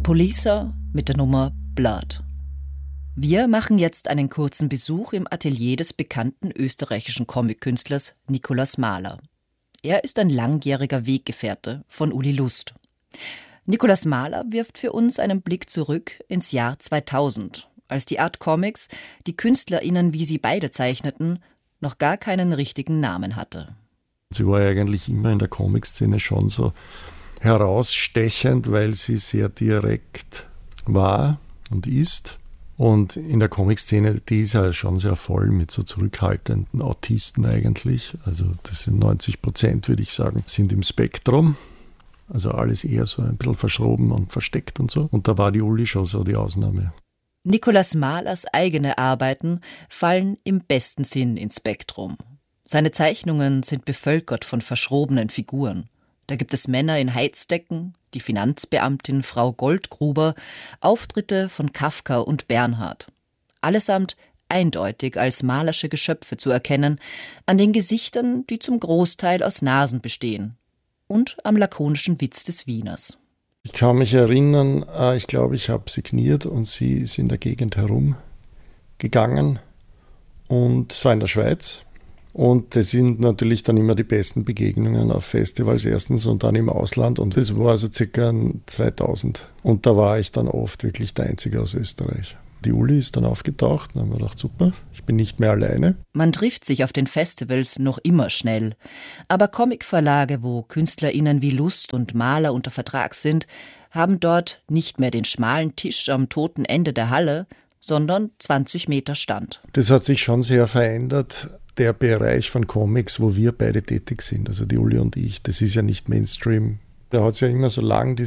Police mit der Nummer Blood. Wir machen jetzt einen kurzen Besuch im Atelier des bekannten österreichischen Comic-Künstlers Nikolaus Mahler. Er ist ein langjähriger Weggefährte von Uli Lust. Nikolaus Mahler wirft für uns einen Blick zurück ins Jahr 2000, als die Art Comics, die KünstlerInnen, wie sie beide zeichneten, noch gar keinen richtigen Namen hatte. Sie war eigentlich immer in der Comic-Szene schon so herausstechend, weil sie sehr direkt war und ist. Und in der Comic-Szene, die ist ja schon sehr voll mit so zurückhaltenden Autisten eigentlich. Also das sind 90%, würde ich sagen, sind im Spektrum. Also alles eher so ein bisschen verschroben und versteckt und so. Und da war die Uli schon so die Ausnahme. Nikolaus Mahlers eigene Arbeiten fallen im besten Sinn ins Spektrum. Seine Zeichnungen sind bevölkert von verschrobenen Figuren. Da gibt es Männer in Heizdecken, die Finanzbeamtin Frau Goldgruber, Auftritte von Kafka und Bernhard. Allesamt eindeutig als malerische Geschöpfe zu erkennen, an den Gesichtern, die zum Großteil aus Nasen bestehen, und am lakonischen Witz des Wieners. Ich kann mich erinnern, ich glaube, ich habe signiert und sie ist in der Gegend herumgegangen, und es war in der Schweiz. Und das sind natürlich dann immer die besten Begegnungen auf Festivals erstens und dann im Ausland. Und das war also ca. 2000. Und da war ich dann oft wirklich der Einzige aus Österreich. Die Uli ist dann aufgetaucht, dann haben wir gedacht, super, ich bin nicht mehr alleine. Man trifft sich auf den Festivals noch immer schnell. Aber Comicverlage, wo KünstlerInnen wie Lust und Mahler unter Vertrag sind, haben dort nicht mehr den schmalen Tisch am toten Ende der Halle, sondern 20 Meter Stand. Das hat sich schon sehr verändert. Der Bereich von Comics, wo wir beide tätig sind, also die Uli und ich, das ist ja nicht Mainstream. Da hat es ja immer so lange